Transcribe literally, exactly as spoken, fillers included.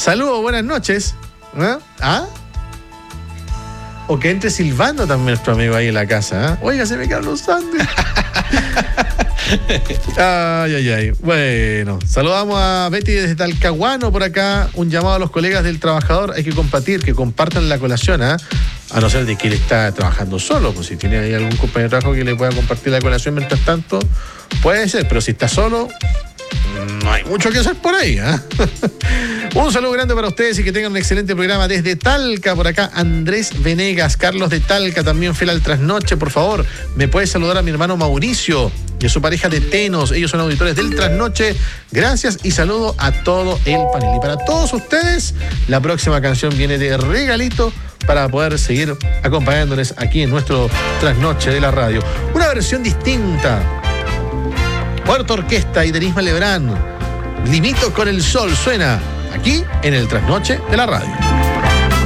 Saludos, buenas noches. ¿Ah? ¿Ah? O que entre silbando también nuestro amigo ahí en la casa. ¿eh? Oiga, se me quedaron los sándwiches. Ay, ay, ay. Bueno, saludamos a Betty desde Talcahuano por acá. Un llamado a los colegas del trabajador. Hay que compartir, que compartan la colación, ¿eh? A no ser de que él está trabajando solo. Pues si tiene ahí algún compañero de trabajo que le pueda compartir la colación mientras tanto, puede ser. Pero si está solo, no hay mucho que hacer por ahí, ¿eh? Un saludo grande para ustedes y que tengan un excelente programa desde Talca. Por acá Andrés Venegas, Carlos de Talca, también fiel al Trasnoche. Por favor, me puede saludar a mi hermano Mauricio y a su pareja de Tenos. Ellos son auditores del Trasnoche. Gracias y saludo a todo el panel. Y para todos ustedes, la próxima canción viene de regalito para poder seguir acompañándoles aquí en nuestro Trasnoche de la radio. Una versión distinta. Puerto Orquesta y Denisma Lebrán. Limito con el sol suena aquí en el Trasnoche de la radio.